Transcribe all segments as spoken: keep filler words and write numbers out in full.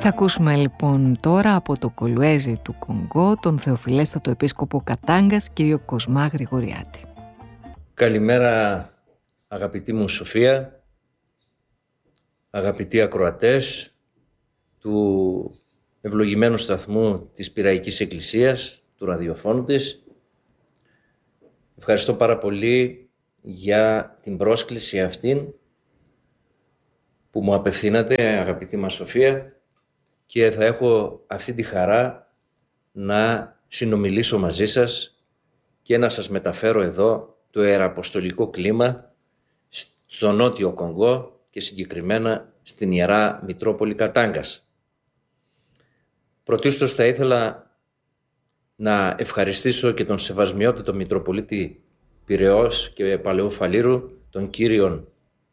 Θα ακούσουμε λοιπόν τώρα από το Κολουέζι του Κονγκό τον Θεοφιλέστατο Επίσκοπο Κατάγκας, κύριο Κοσμά Γρηγοριάτη. Καλημέρα αγαπητή μου Σοφία, αγαπητοί ακροατές του ευλογημένου σταθμού της Πειραϊκής Εκκλησίας, του ραδιοφώνου της. Ευχαριστώ πάρα πολύ για την πρόσκληση αυτήν που μου απευθύνατε, αγαπητή μας Σοφία, και θα έχω αυτή τη χαρά να συνομιλήσω μαζί σας και να σας μεταφέρω εδώ το ιεραποστολικό κλίμα στο Νότιο Κονγκό και συγκεκριμένα στην Ιερά Μητρόπολη Κατάγκας. Πρωτίστως θα ήθελα να ευχαριστήσω και τον Σεβασμιότατο Μητροπολίτη Πειραιώς και Παλαιού Φαλήρου, τον κύριον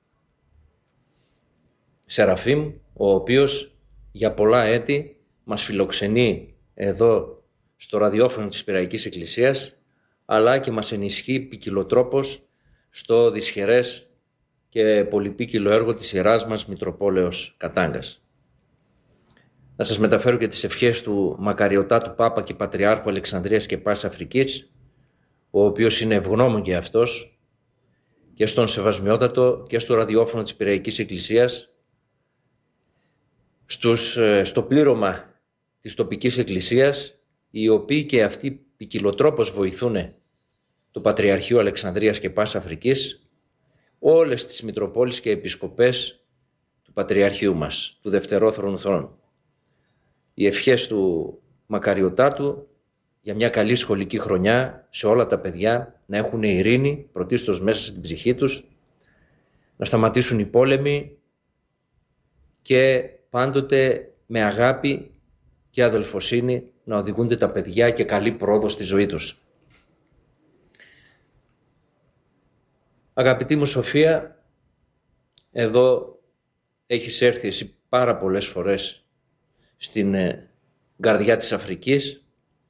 Σεραφείμ, ο οποίος για πολλά έτη μας φιλοξενεί εδώ στο ραδιόφωνο της Πειραϊκής Εκκλησίας, αλλά και μας ενισχύει ποικιλοτρόπως στο δυσχερές και πολυπίκυλο έργο της Ιεράς μας Μητροπόλεως Κατάγκας. Να σας μεταφέρω και τις ευχές του μακαριωτάτου Πάπα και Πατριάρχου Αλεξανδρίας και Πάσης Αφρικής, ο οποίος είναι ευγνώμων για αυτός, και στον Σεβασμιότατο και στο ραδιόφωνο της Πειραϊκής Εκκλησίας, στους, στο πλήρωμα της τοπικής εκκλησίας, οι οποίοι και αυτοί ποικιλοτρόπως βοηθούν το Πατριαρχείο Αλεξανδρίας και Πάσης Αφρικής, όλες τις Μητροπόλεις και Επισκοπές του Πατριαρχείου μας, του Δευτερόθρονου Θρόνου. Οι ευχές του μακαριωτάτου για μια καλή σχολική χρονιά σε όλα τα παιδιά, να έχουν ειρήνη πρωτίστως μέσα στην ψυχή τους, να σταματήσουν οι πόλεμοι και πάντοτε με αγάπη και αδελφοσύνη να οδηγούνται τα παιδιά και καλή πρόοδο στη ζωή τους. Αγαπητή μου Σοφία, εδώ έχεις έρθει εσύ πάρα πολλές φορές στην καρδιά της Αφρικής.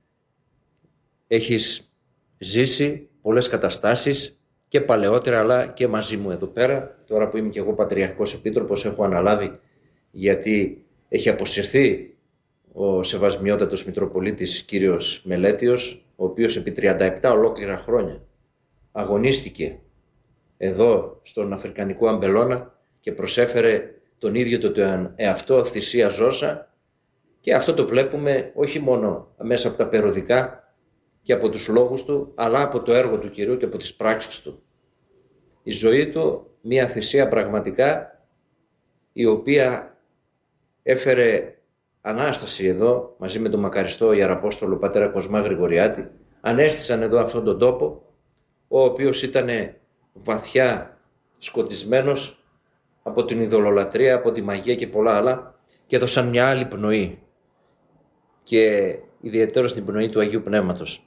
Έχεις ζήσει πολλές καταστάσεις και παλαιότερα, αλλά και μαζί μου εδώ πέρα. Τώρα που είμαι και εγώ Πατριαρχικός Επίτροπος, έχω αναλάβει, γιατί έχει αποσυρθεί ο Σεβασμιότατος Μητροπολίτης κύριος Μελέτιος, ο οποίος επί τριάντα επτά ολόκληρα χρόνια αγωνίστηκε εδώ στον Αφρικανικό Αμπελώνα και προσέφερε τον ίδιο το εαυτό θυσία ζώσα, και αυτό το βλέπουμε όχι μόνο μέσα από τα περιοδικά και από τους λόγους του, αλλά από το έργο του Κυρίου και από τις πράξεις του. Η ζωή του μια θυσία πραγματικά, η οποία έφερε Ανάσταση εδώ μαζί με τον μακαριστό Ιεραπόστολο Πατέρα Κοσμά Γρηγοριάτη. Ανέστησαν εδώ αυτόν τον τόπο, ο οποίος ήταν βαθιά σκοτισμένος από την ειδωλολατρία, από τη μαγεία και πολλά άλλα, και έδωσαν μια άλλη πνοή, και ιδιαιτέρως την πνοή του Αγίου Πνεύματος.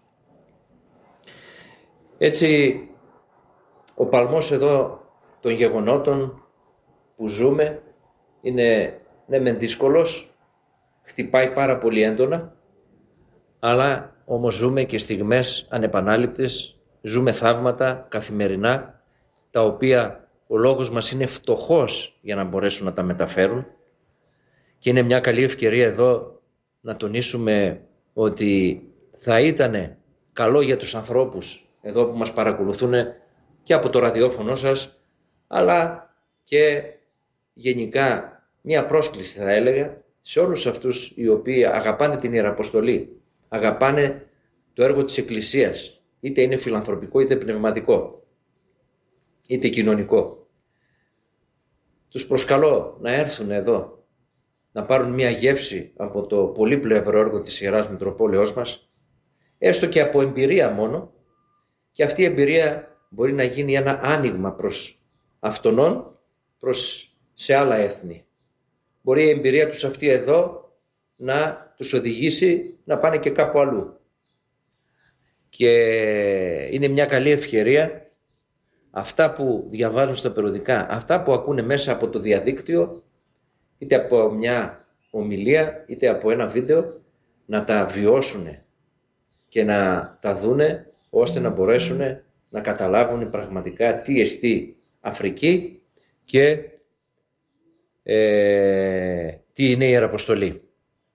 Έτσι, ο παλμός εδώ των γεγονότων που ζούμε είναι, ναι, μεν δύσκολος, χτυπάει πάρα πολύ έντονα, αλλά όμως ζούμε και στιγμές ανεπανάληπτες, ζούμε θαύματα καθημερινά, τα οποία ο λόγος μας είναι φτωχός για να μπορέσουν να τα μεταφέρουν, και είναι μια καλή ευκαιρία εδώ να τονίσουμε ότι θα ήταν καλό για τους ανθρώπους εδώ που μας παρακολουθούν και από το ραδιόφωνο σας, αλλά και γενικά μια πρόσκληση θα έλεγα σε όλους αυτούς οι οποίοι αγαπάνε την Ιεραποστολή, αγαπάνε το έργο της Εκκλησίας, είτε είναι φιλανθρωπικό είτε πνευματικό, είτε κοινωνικό. Τους προσκαλώ να έρθουν εδώ, να πάρουν μια γεύση από το πολύπλευρο έργο της Ιεράς Μητροπόλεως μας, έστω και από εμπειρία μόνο, και αυτή η εμπειρία μπορεί να γίνει ένα άνοιγμα προς αυτονών, προς σε άλλα έθνη. Μπορεί η εμπειρία τους αυτή εδώ να τους οδηγήσει να πάνε και κάπου αλλού. Και είναι μια καλή ευκαιρία αυτά που διαβάζουν στα περιοδικά, αυτά που ακούνε μέσα από το διαδίκτυο, είτε από μια ομιλία, είτε από ένα βίντεο, να τα βιώσουν και να τα δούνε, ώστε να μπορέσουν να καταλάβουν πραγματικά τι εστί Αφρική και ε, τι είναι η Ιεραποστολή.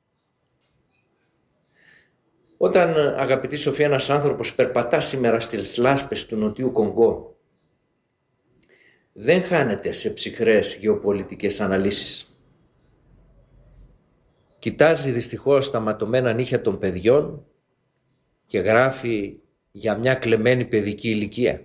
Όταν, αγαπητή Σοφία, ένας άνθρωπος περπατά σήμερα στις λάσπες του Νοτιού Κονγκό, δεν χάνεται σε ψυχρές γεωπολιτικές αναλύσεις. Κοιτάζει δυστυχώς τα ματωμένα νύχια των παιδιών και γράφει για μια κλεμμένη παιδική ηλικία.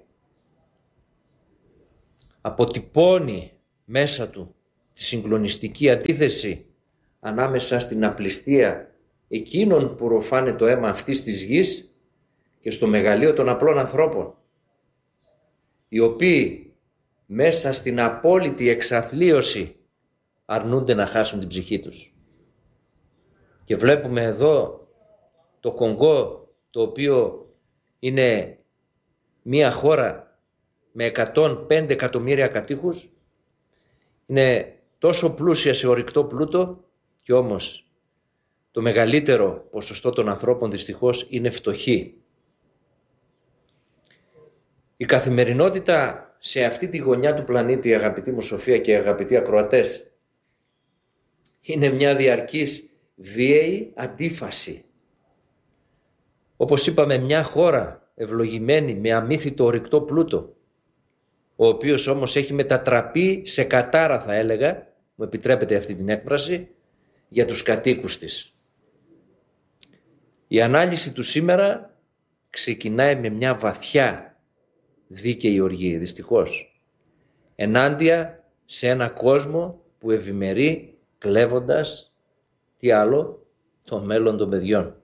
Αποτυπώνει μέσα του τη συγκλονιστική αντίθεση ανάμεσα στην απληστία εκείνων που ροφάνε το αίμα αυτής της γης και στο μεγαλείο των απλών ανθρώπων, οι οποίοι μέσα στην απόλυτη εξαθλίωση αρνούνται να χάσουν την ψυχή τους. Και βλέπουμε εδώ το Κονγκό, το οποίο είναι μία χώρα με εκατόν πέντε εκατομμύρια κατοίκους, είναι τόσο πλούσια σε ορυκτό πλούτο και όμως το μεγαλύτερο ποσοστό των ανθρώπων δυστυχώς είναι φτωχοί. Η καθημερινότητα σε αυτή τη γωνιά του πλανήτη, αγαπητή μου Σοφία και αγαπητοί ακροατές, είναι μια διαρκής βίαιη αντίφαση. Όπως είπαμε, μια χώρα ευλογημένη με αμύθιτο ορυκτό πλούτο, ο οποίος όμως έχει μετατραπεί σε κατάρα, θα έλεγα, μου επιτρέπετε αυτή την έκφραση, για τους κατοίκους της. Η ανάλυση του σήμερα ξεκινάει με μια βαθιά δίκαιη οργή, δυστυχώς, ενάντια σε ένα κόσμο που ευημερεί κλέβοντας, τι άλλο, το μέλλον των παιδιών.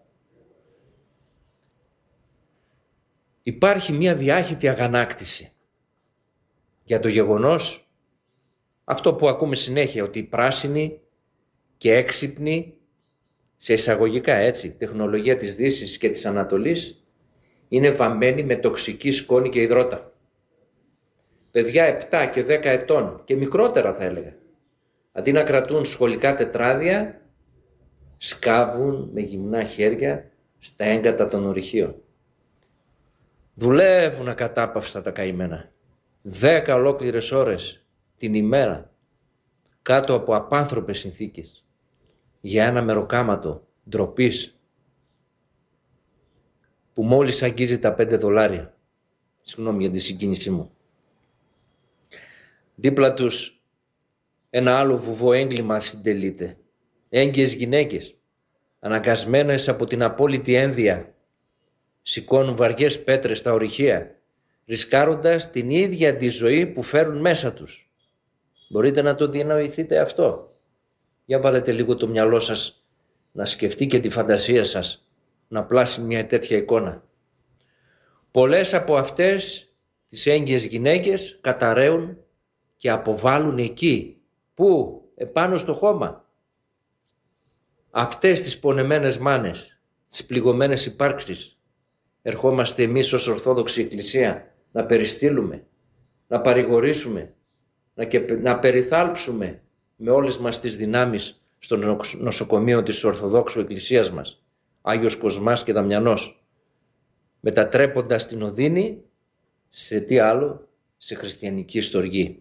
Υπάρχει μια διάχυτη αγανάκτηση για το γεγονός, αυτό που ακούμε συνέχεια, ότι οι πράσινοι και έξυπνοι, σε εισαγωγικά έτσι, τεχνολογία της Δύσης και της Ανατολής, είναι βαμμένοι με τοξική σκόνη και υδρότα. Παιδιά επτά και δέκα ετών και μικρότερα, θα έλεγα, αντί να κρατούν σχολικά τετράδια, σκάβουν με γυμνά χέρια στα έγκατα των ορυχείων. Δουλεύουν ακατάπαυστα τα καημένα, δέκα ολόκληρες ώρες την ημέρα, κάτω από απάνθρωπες συνθήκες, για ένα μεροκάματο ντροπής που μόλις αγγίζει τα πέντε δολάρια. Συγγνώμη για τη συγκίνησή μου. Δίπλα τους ένα άλλο βουβό έγκλημα συντελείται. Έγκυες γυναίκες, αναγκασμένες από την απόλυτη ένδια, σηκώνουν βαριές πέτρες στα ορυχεία, ρισκάροντας την ίδια τη ζωή που φέρουν μέσα τους. Μπορείτε να το διανοηθείτε αυτό? Για βάλετε λίγο το μυαλό σας να σκεφτεί και τη φαντασία σας να πλάσει μια τέτοια εικόνα. Πολλές από αυτές τις έγκυες γυναίκες καταραίουν και αποβάλλουν εκεί. Πού? Επάνω στο χώμα. Αυτές τις πονεμένες μάνες, τις πληγωμένες υπάρξεις, ερχόμαστε εμείς ως Ορθόδοξη Εκκλησία να περιστύλουμε, να παρηγορήσουμε, να, και, να περιθάλψουμε με όλες μας τις δυνάμεις στο νοσοκομείο της Ορθοδόξου Εκκλησίας μας, Άγιος Κοσμάς και Δαμιανός, μετατρέποντας την οδύνη σε τι άλλο, σε χριστιανική στοργή.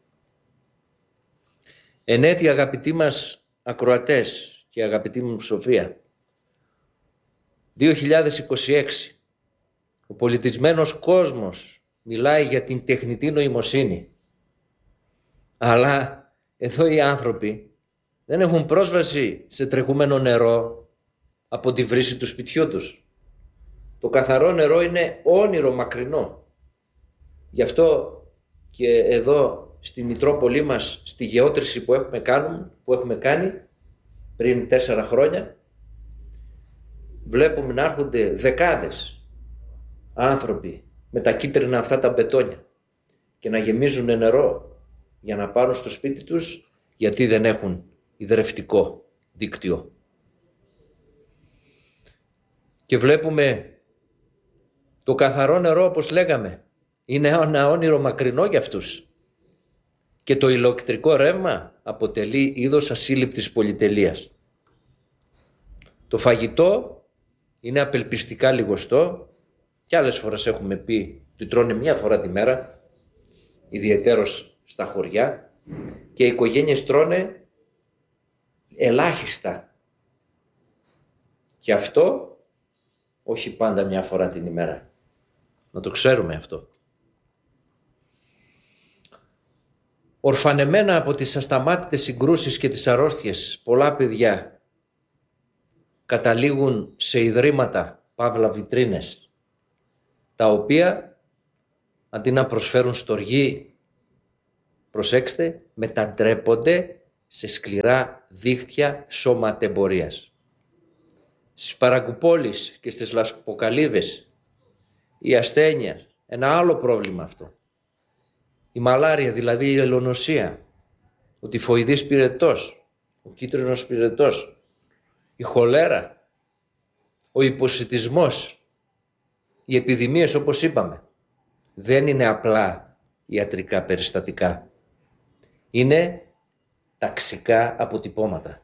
Εν έτη, αγαπητοί μας ακροατές και αγαπητή μου Σοφία, δύο χιλιάδες είκοσι έξι, ο πολιτισμένος κόσμος μιλάει για την τεχνητή νοημοσύνη, αλλά εδώ οι άνθρωποι δεν έχουν πρόσβαση σε τρεχούμενο νερό από τη βρύση του σπιτιού τους. Το καθαρό νερό είναι όνειρο μακρινό. Γι' αυτό και εδώ στη Μητρόπολη μας, στη γεώτρηση που έχουμε, κάνουν, που έχουμε κάνει πριν τέσσερα χρόνια, βλέπουμε να έρχονται δεκάδες άνθρωποι με τα κίτρινα αυτά τα μπετόνια και να γεμίζουν νερό για να πάρουν στο σπίτι τους, γιατί δεν έχουν ιδρευτικό δίκτυο. Και βλέπουμε το καθαρό νερό, όπως λέγαμε, είναι ένα όνειρο μακρινό για αυτούς. Και το ηλεκτρικό ρεύμα αποτελεί είδος ασύλληπτης πολυτελείας. Το φαγητό είναι απελπιστικά λιγοστό και άλλες φορές έχουμε πει ότι τρώνε μία φορά τη μέρα, ιδιαιτέρως στα χωριά, και οι οικογένειες τρώνε ελάχιστα. Και αυτό όχι πάντα μια φορά την ημέρα. Να το ξέρουμε αυτό. Ορφανεμένα από τις ασταμάτητες συγκρούσεις και τις αρρώστιες, πολλά παιδιά καταλήγουν σε ιδρύματα, παύλα βιτρίνες, τα οποία αντί να προσφέρουν στοργή, προσέξτε, μετατρέπονται σε σκληρά δίχτυα σωματεμπορίας. Στις Παραγκουπόλεις και στις Λασκοποκαλύβες η ασθένεια, ένα άλλο πρόβλημα αυτό. Η μαλάρια, δηλαδή η ελονοσία, ο τυφοειδής πυρετός, ο κίτρινος πυρετός, η χολέρα, ο υποσιτισμός, οι επιδημίες όπως είπαμε, δεν είναι απλά ιατρικά περιστατικά. Είναι ταξικά αποτυπώματα.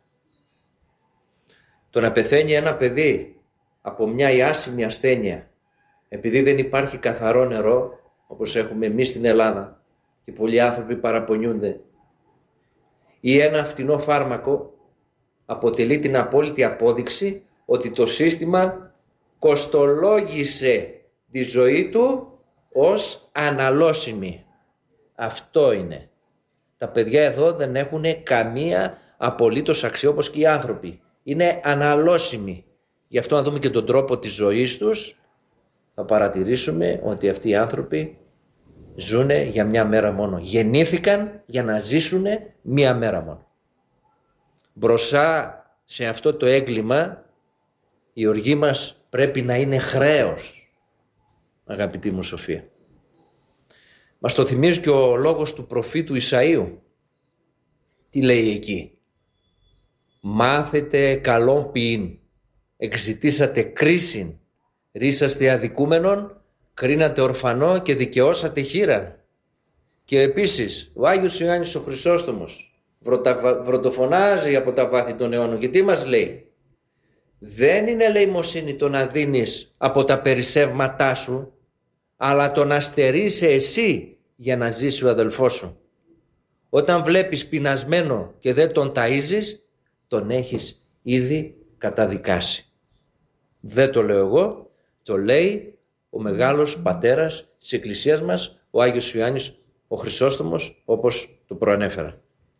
Το να πεθαίνει ένα παιδί από μια ιάσιμη ασθένεια επειδή δεν υπάρχει καθαρό νερό, όπως έχουμε εμείς στην Ελλάδα και πολλοί άνθρωποι παραπονιούνται, ή ένα φτηνό φάρμακο, αποτελεί την απόλυτη απόδειξη ότι το σύστημα κοστολόγησε τη ζωή του ως αναλώσιμη. Αυτό είναι. Τα παιδιά εδώ δεν έχουν καμία απολύτως αξία, όπως και οι άνθρωποι. Είναι αναλώσιμοι. Γι' αυτό να δούμε και τον τρόπο της ζωής τους, θα παρατηρήσουμε ότι αυτοί οι άνθρωποι ζουν για μια μέρα μόνο. Γεννήθηκαν για να ζήσουν μια μέρα μόνο. Μπροστά σε αυτό το έγκλημα η οργή μας πρέπει να είναι χρέος, αγαπητή μου Σοφία. Μας το θυμίζει και ο λόγος του προφήτου Ισαΐου. Τι λέει εκεί? Μάθετε καλόν ποιήν, εξητήσατε κρίσιν, ρίσαστε αδικούμενον, κρίνατε ορφανό και δικαιώσατε χείρα. Και επίσης ο Άγιος Ιωάννης ο Χρυσόστομος βρωτα, βρωτοφωνάζει από τα βάθη των αιώνων. Και τι μας λέει? Δεν είναι ελεημοσύνη το να δίνεις από τα περισσεύματά σου, αλλά το να στερείσαι εσύ για να ζήσει ο αδελφός σου. Όταν βλέπεις πεινασμένο και δεν τον ταΐζεις, τον έχεις ήδη καταδικάσει. Δεν το λέω εγώ, το λέει ο μεγάλος πατέρας της Εκκλησίας μας, ο Άγιος Ιωάννης ο Χρυσόστομος, όπως το προανέφερα.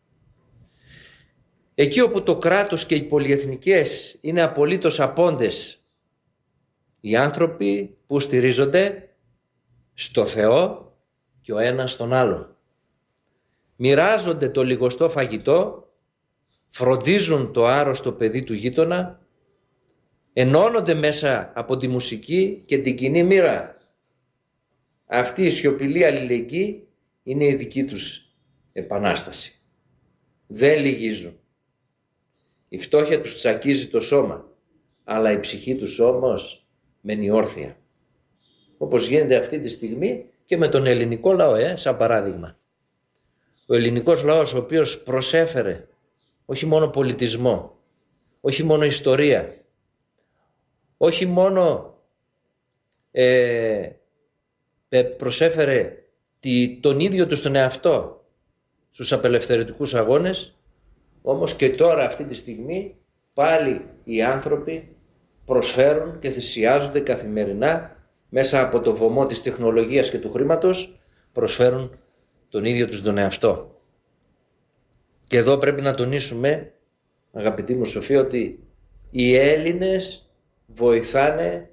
Εκεί όπου το κράτος και οι πολυεθνικές είναι απολύτως απόντες, οι άνθρωποι που στηρίζονται στο Θεό και ο ένας στον άλλο, μοιράζονται το λιγοστό φαγητό, φροντίζουν το άρρωστο παιδί του γείτονα, ενώνονται μέσα από τη μουσική και την κοινή μοίρα. Αυτή η σιωπηλή αλληλεγγύη είναι η δική τους επανάσταση. Δεν λυγίζουν. Η φτώχεια τους τσακίζει το σώμα, αλλά η ψυχή τους όμως μένει όρθια. Όπως γίνεται αυτή τη στιγμή και με τον ελληνικό λαό, ε, σαν παράδειγμα. Ο ελληνικός λαός, ο οποίος προσέφερε όχι μόνο πολιτισμό, όχι μόνο ιστορία, όχι μόνο ε, προσέφερε τη, τον ίδιο του τον εαυτό στους απελευθερωτικούς αγώνες, όμως και τώρα αυτή τη στιγμή πάλι οι άνθρωποι προσφέρουν και θυσιάζονται καθημερινά μέσα από το βωμό της τεχνολογίας και του χρήματος, προσφέρουν τον ίδιο τους τον εαυτό. Και εδώ πρέπει να τονίσουμε, αγαπητή μου Σοφία, ότι οι Έλληνες βοηθάνε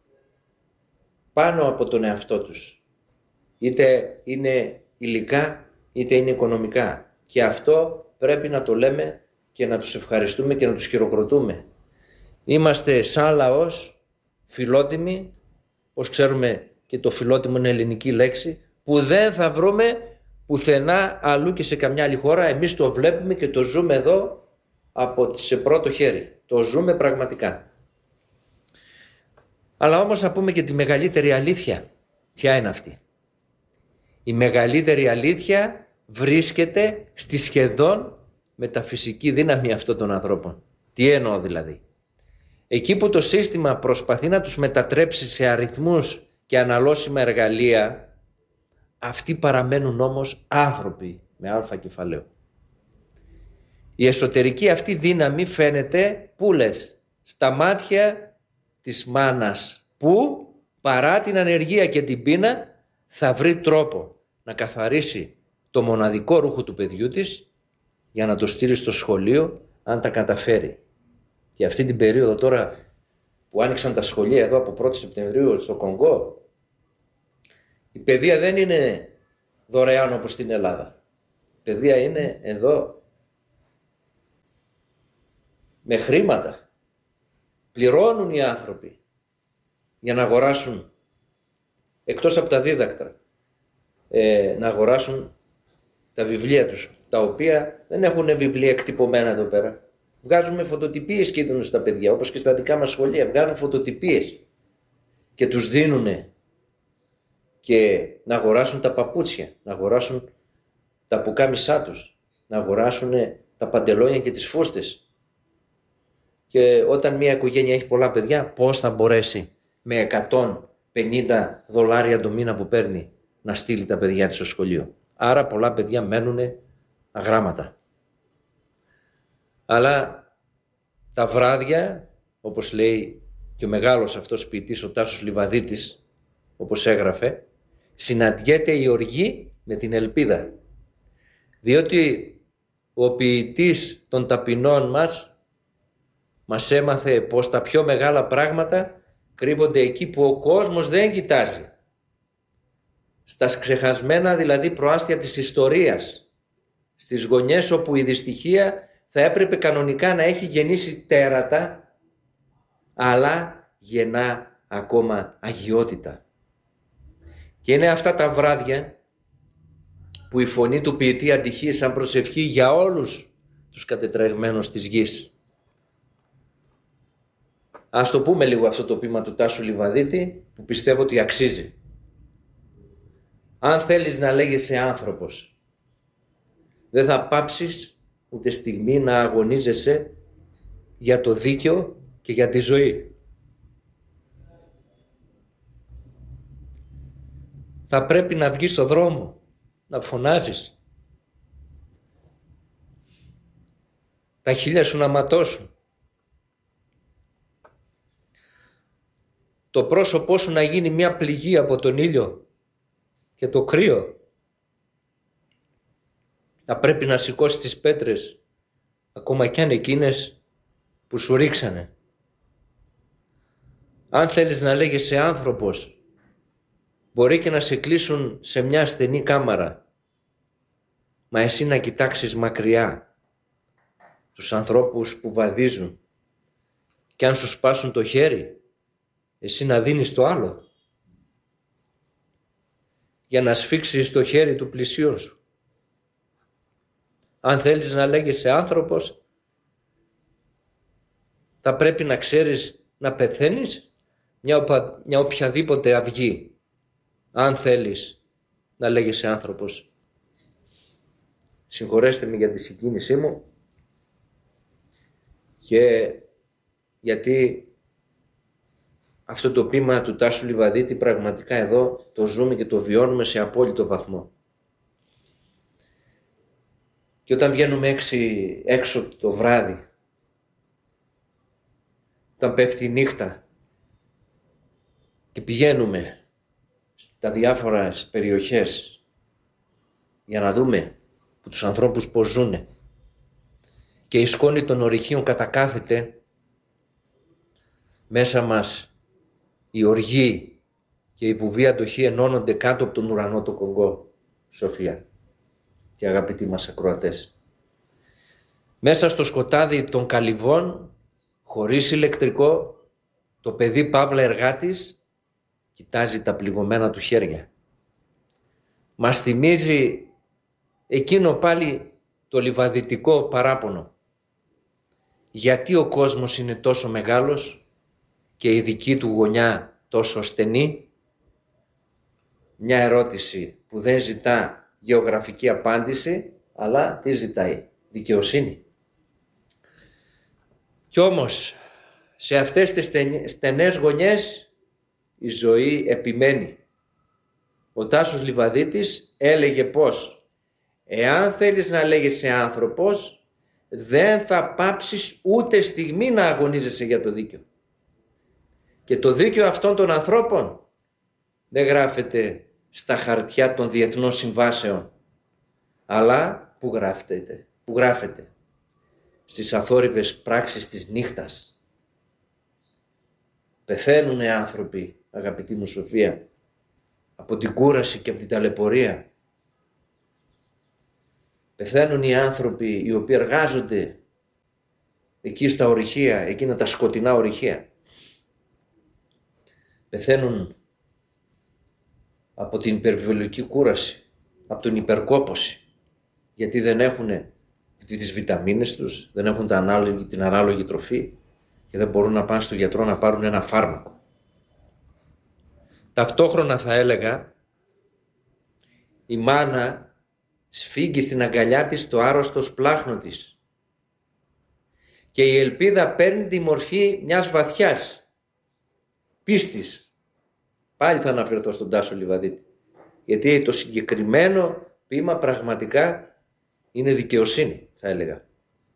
πάνω από τον εαυτό τους. Είτε είναι υλικά, είτε είναι οικονομικά. Και αυτό πρέπει να το λέμε και να τους ευχαριστούμε και να τους χειροκροτούμε. Είμαστε σαν λαός φιλότιμοι, όπως ξέρουμε και το φιλότιμο είναι ελληνική λέξη, που δεν θα βρούμε πουθενά αλλού και σε καμιά άλλη χώρα. Εμείς το βλέπουμε και το ζούμε εδώ από σε πρώτο χέρι. Το ζούμε πραγματικά. Αλλά όμως να πούμε και τη μεγαλύτερη αλήθεια. Ποια είναι αυτή? Η μεγαλύτερη αλήθεια βρίσκεται στη σχεδόν μεταφυσική δύναμη αυτών των ανθρώπων. Τι εννοώ δηλαδή? Εκεί που το σύστημα προσπαθεί να τους μετατρέψει σε αριθμούς και αναλώσιμα εργαλεία, αυτοί παραμένουν όμως άνθρωποι με αλφα κεφαλαίο. Η εσωτερική αυτή δύναμη φαίνεται, πού λες, στα μάτια της μάνας, που παρά την ανεργία και την πείνα θα βρει τρόπο να καθαρίσει το μοναδικό ρούχο του παιδιού της για να το στείλει στο σχολείο αν τα καταφέρει. Και αυτή την περίοδο τώρα που άνοιξαν τα σχολεία εδώ από πρώτη Σεπτεμβρίου στο Κονγκό, η παιδεία δεν είναι δωρεάν όπως στην Ελλάδα. Η παιδεία είναι εδώ με χρήματα. Πληρώνουν οι άνθρωποι για να αγοράσουν, εκτός από τα δίδακτρα, ε, να αγοράσουν τα βιβλία τους, τα οποία δεν έχουν βιβλία εκτυπωμένα εδώ πέρα. Βγάζουμε φωτοτυπίες και δίνουν στα παιδιά, όπως και στα δικά μας σχολεία. Βγάζουν φωτοτυπίες και τους δίνουν και να αγοράσουν τα παπούτσια, να αγοράσουν τα πουκάμισά τους, να αγοράσουν τα παντελόνια και τις φούστες. Και όταν μια οικογένεια έχει πολλά παιδιά, πώς θα μπορέσει με εκατόν πενήντα δολάρια το μήνα που παίρνει να στείλει τα παιδιά της στο σχολείο? Άρα πολλά παιδιά μένουν αγράμματα. Αλλά τα βράδια, όπως λέει και ο μεγάλος αυτός ποιητής, ο Τάσος Λιβαδίτης, όπως έγραφε, συναντιέται η οργή με την ελπίδα. Διότι ο ποιητής των ταπεινών μας μας έμαθε πως τα πιο μεγάλα πράγματα κρύβονται εκεί που ο κόσμος δεν κοιτάζει. Στα ξεχασμένα δηλαδή προάστια της ιστορίας, στις γωνιές όπου η δυστυχία θα έπρεπε κανονικά να έχει γεννήσει τέρατα, αλλά γεννά ακόμα αγιότητα. Και είναι αυτά τα βράδια που η φωνή του ποιητή αντυχεί σαν προσευχή για όλους τους κατετρεγμένους της γης. Ας το πούμε λίγο αυτό το ποίημα του Τάσου Λιβαδίτη, που πιστεύω ότι αξίζει. Αν θέλεις να λέγεσαι άνθρωπος, δεν θα πάψεις ούτε στιγμή να αγωνίζεσαι για το δίκαιο και για τη ζωή. Θα πρέπει να βγεις στο δρόμο, να φωνάζεις. Τα χείλια σου να ματώσουν. Το πρόσωπό σου να γίνει μια πληγή από τον ήλιο και το κρύο. Θα πρέπει να σηκώσεις τις πέτρες, ακόμα κι αν εκείνες που σου ρίξανε. Αν θέλεις να λέγεσαι άνθρωπος, μπορεί και να σε κλείσουν σε μια στενή κάμαρα, μα εσύ να κοιτάξεις μακριά τους ανθρώπους που βαδίζουν, και αν σου σπάσουν το χέρι, εσύ να δίνεις το άλλο, για να σφίξεις το χέρι του πλησίον σου. Αν θέλεις να λέγεσαι άνθρωπος, θα πρέπει να ξέρεις να πεθαίνεις μια, οπα, μια οποιαδήποτε αυγή, αν θέλεις να λέγεσαι άνθρωπος. Συγχωρέστε με για τη συγκίνησή μου, και γιατί αυτό το ποίημα του Τάσου Λιβαδίτη πραγματικά εδώ το ζούμε και το βιώνουμε σε απόλυτο βαθμό. Και όταν βγαίνουμε έξι, έξω το βράδυ, όταν πέφτει η νύχτα και πηγαίνουμε στα διάφορες περιοχές για να δούμε που τους ανθρώπους πώς ζουνε και η σκόνη των ορυχείων κατακάθεται, μέσα μας η οργή και η βουβή αντοχή ενώνονται κάτω από τον ουρανό το Κονγκό, Σοφία και αγαπητοί μας ακροατές. Μέσα στο σκοτάδι των καλυβών, χωρίς ηλεκτρικό, το παιδί Παύλα εργάτης κοιτάζει τα πληγωμένα του χέρια. Μας θυμίζει εκείνο πάλι το λιβαδιτικό παράπονο. Γιατί ο κόσμος είναι τόσο μεγάλος και η δική του γωνιά τόσο στενή? Μια ερώτηση που δεν ζητά γεωγραφική απάντηση, αλλά τι ζητάει? Δικαιοσύνη. Κι όμως σε αυτές τις στενές γωνιές η ζωή επιμένει. Ο Τάσος Λιβαδίτης έλεγε πως εάν θέλεις να λέγεσαι άνθρωπος, δεν θα πάψεις ούτε στιγμή να αγωνίζεσαι για το δίκαιο. Και το δίκαιο αυτών των ανθρώπων δεν γράφεται στα χαρτιά των διεθνών συμβάσεων, αλλά που γράφεται, που γράφεται στις αθόρυβες πράξεις της νύχτας. Πεθαίνουν άνθρωποι, αγαπητή μου Σοφία, από την κούραση και από την ταλαιπωρία. Πεθαίνουν οι άνθρωποι οι οποίοι εργάζονται εκεί στα ορυχεία, εκείνα τα σκοτεινά ορυχεία. Πεθαίνουν από την υπερβολική κούραση, από την υπερκόπωση, γιατί δεν έχουν τις βιταμίνες τους, δεν έχουν την ανάλογη, την ανάλογη τροφή και δεν μπορούν να πάνε στο γιατρό να πάρουν ένα φάρμακο. Ταυτόχρονα θα έλεγα, η μάνα σφίγγει στην αγκαλιά της το άρρωστο σπλάχνο της και η ελπίδα παίρνει τη μορφή μιας βαθιάς πίστης. Πάλι θα αναφερθώ στον Τάσο Λιβαδίτη, γιατί το συγκεκριμένο ποίημα πραγματικά είναι δικαιοσύνη, θα έλεγα.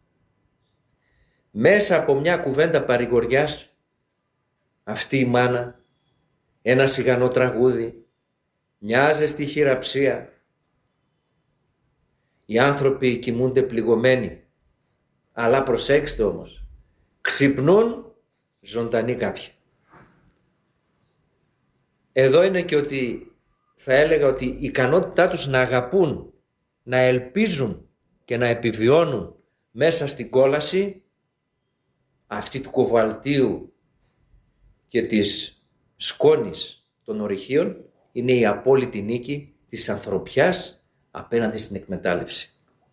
Μέσα από μια κουβέντα παρηγοριάς, αυτή η μάνα, ένα σιγανό τραγούδι, μια ζεστή χειραψία, οι άνθρωποι κοιμούνται πληγωμένοι, αλλά προσέξτε όμως, ξυπνούν ζωντανοί κάποιοι. Εδώ είναι και ότι θα έλεγα ότι η ικανότητά τους να αγαπούν, να ελπίζουν και να επιβιώνουν μέσα στην κόλαση αυτή του κοβαλτίου και της σκόνης των ορυχείων, είναι η απόλυτη νίκη της ανθρωπιάς απέναντι στην εκμετάλλευση.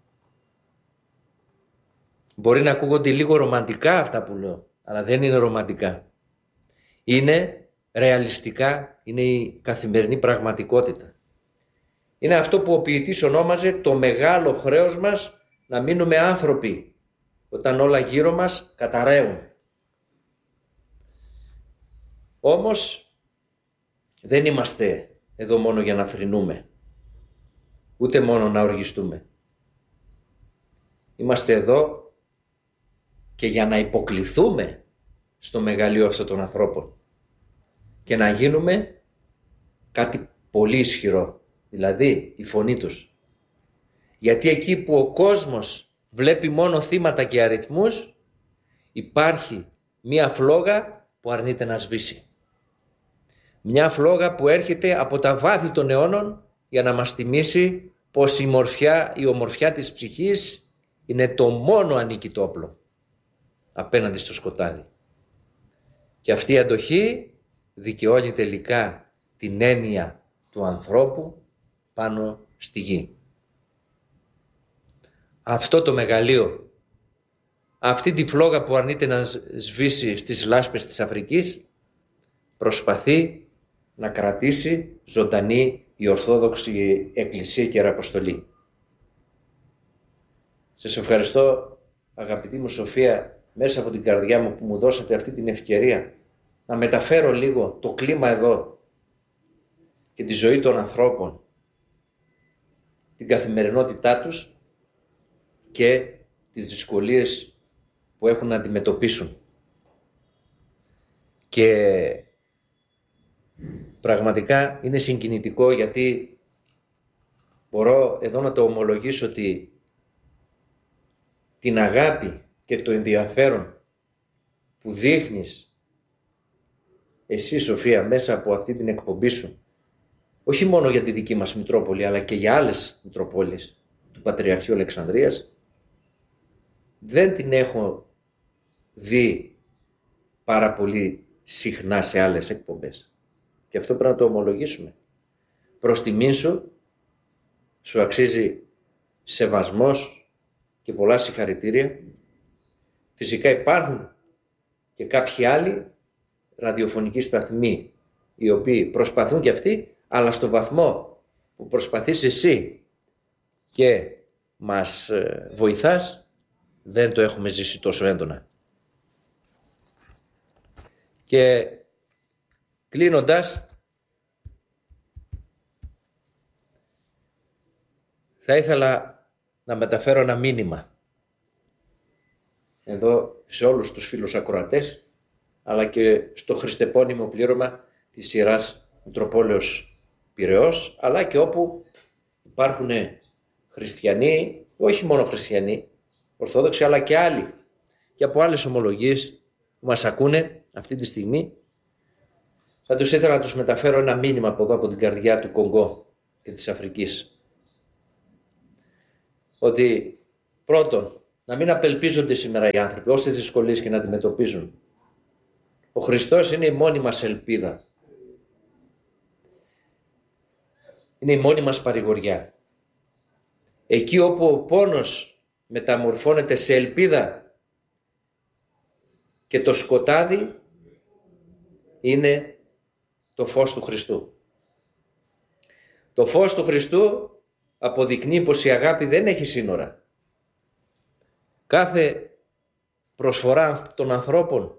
Μπορεί να ακούγονται λίγο ρομαντικά αυτά που λέω, αλλά δεν είναι ρομαντικά. Είναι ρεαλιστικά, είναι η καθημερινή πραγματικότητα. Είναι αυτό που ο ποιητής ονόμαζε το μεγάλο χρέος μας να μείνουμε άνθρωποι όταν όλα γύρω μας καταραίουν. Όμως δεν είμαστε εδώ μόνο για να θρηνούμε, ούτε μόνο να οργιστούμε. Είμαστε εδώ και για να υποκληθούμε στο μεγαλείο αυτών των ανθρώπων και να γίνουμε κάτι πολύ ισχυρό, δηλαδή η φωνή τους. Γιατί εκεί που ο κόσμος βλέπει μόνο θύματα και αριθμούς, υπάρχει μία φλόγα που αρνείται να σβήσει. Μια φλόγα που έρχεται από τα βάθη των αιώνων για να μας θυμίσει πως η, μορφιά, η ομορφιά της ψυχής είναι το μόνο ανίκητο όπλο απέναντι στο σκοτάδι. Και αυτή η αντοχή δικαιώνει τελικά την έννοια του ανθρώπου πάνω στη γη. Αυτό το μεγαλείο, αυτή τη φλόγα που αρνείται να σβήσει στις λάσπες της Αφρικής, προσπαθεί να κρατήσει ζωντανή η Ορθόδοξη Εκκλησία και Ιεραποστολή. Σας ευχαριστώ, αγαπητή μου Σοφία, μέσα από την καρδιά μου που μου δώσατε αυτή την ευκαιρία να μεταφέρω λίγο το κλίμα εδώ και τη ζωή των ανθρώπων, την καθημερινότητά τους και τις δυσκολίες που έχουν να αντιμετωπίσουν. Και πραγματικά είναι συγκινητικό, γιατί μπορώ εδώ να το ομολογήσω ότι την αγάπη και το ενδιαφέρον που δείχνεις εσύ, Σοφία, μέσα από αυτή την εκπομπή σου, όχι μόνο για τη δική μας Μητρόπολη, αλλά και για άλλες Μητροπόλεις του Πατριαρχείου Αλεξανδρίας, δεν την έχω δει πάρα πολύ συχνά σε άλλες εκπομπές. Και αυτό πρέπει να το ομολογήσουμε. Προς τιμήν σου, σου αξίζει σεβασμός και πολλά συγχαρητήρια. Φυσικά υπάρχουν και κάποιοι άλλοι ραδιοφωνικοί σταθμοί οι οποίοι προσπαθούν και αυτοί, αλλά στο βαθμό που προσπαθείς εσύ και μας βοηθάς, δεν το έχουμε ζήσει τόσο έντονα. Και κλείνοντας, θα ήθελα να μεταφέρω ένα μήνυμα. εδώ σε όλους τους φίλους ακροατές, αλλά και στο χριστεπώνυμο πλήρωμα της Ιεράς Μητροπόλεως Πειραιώς, αλλά και όπου υπάρχουν χριστιανοί, όχι μόνο χριστιανοί, Ορθόδοξοι, αλλά και άλλοι και από άλλες ομολογίες που μας ακούνε αυτή τη στιγμή. Θα τους ήθελα να τους μεταφέρω ένα μήνυμα από εδώ, από την καρδιά του Κονγκό και της Αφρικής. Ότι πρώτον, να μην απελπίζονται σήμερα οι άνθρωποι, όσες δυσκολίες και να αντιμετωπίζουν. Ο Χριστός είναι η μόνη μας ελπίδα. Είναι η μόνη μας παρηγοριά. Εκεί όπου ο πόνος μεταμορφώνεται σε ελπίδα και το σκοτάδι είναι το φως του Χριστού. Το φως του Χριστού αποδεικνύει πως η αγάπη δεν έχει σύνορα. Κάθε προσφορά των ανθρώπων,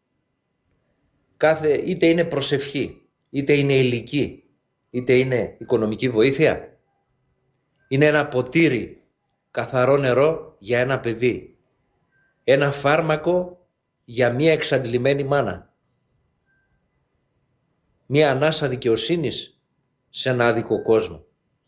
κάθε, είτε είναι προσευχή, είτε είναι ηλική, είτε είναι οικονομική βοήθεια, είναι ένα ποτήρι καθαρό νερό για ένα παιδί, ένα φάρμακο για μία εξαντλημένη μάνα, μία ανάσα δικαιοσύνης σε ένα άδικο κόσμο.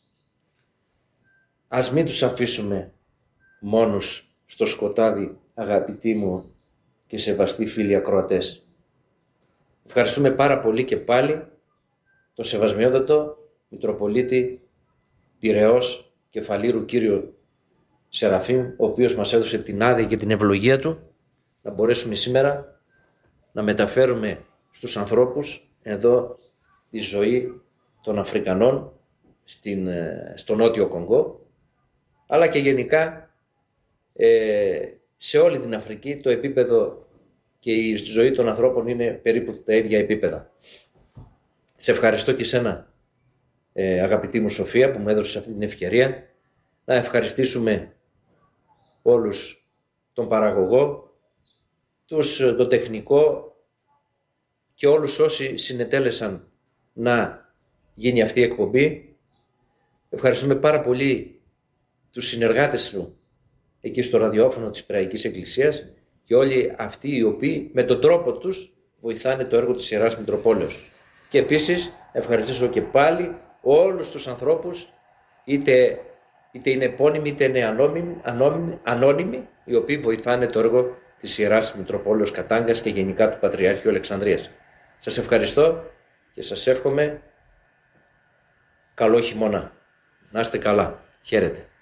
Ας μην τους αφήσουμε μόνους στο σκοτάδι, αγαπητοί μου και σεβαστοί φίλοι ακροατές. Ευχαριστούμε πάρα πολύ και πάλι τον Σεβασμιότατο Μητροπολίτη Πειραιώς Κεφαλήρου κύριο Σεραφείμ, ο οποίος μας έδωσε την άδεια και την ευλογία του να μπορέσουμε σήμερα να μεταφέρουμε στους ανθρώπους εδώ τη ζωή των Αφρικανών στην, στο Νότιο Κονγκό, αλλά και γενικά ε, σε όλη την Αφρική το επίπεδο και η ζωή των ανθρώπων είναι περίπου τα ίδια επίπεδα. Σε ευχαριστώ και σένα, ε, αγαπητή μου Σοφία, που μου έδωσες αυτή την ευκαιρία να ευχαριστήσουμε όλους τον παραγωγό, τους, το τεχνικό και όλους όσοι συνετέλεσαν να γίνει αυτή η εκπομπή. Ευχαριστούμε πάρα πολύ τους συνεργάτες σου εκεί στο ραδιόφωνο της Πειραϊκής Εκκλησίας και όλοι αυτοί οι οποίοι με τον τρόπο τους βοηθάνε το έργο της Ιεράς Μητροπόλεως. Και επίσης ευχαριστήσω και πάλι όλους τους ανθρώπους, είτε, είτε είναι επώνυμοι είτε είναι ανώνυμοι, ανώνυμοι, ανώνυμοι, οι οποίοι βοηθάνε το έργο της Ιεράς Μητροπόλεως Κατάγκας και γενικά του Πατριάρχειου Αλεξανδρίας. Σας ευχαριστώ και σας εύχομαι καλό χειμώνα. Να είστε καλά. Χαίρετε.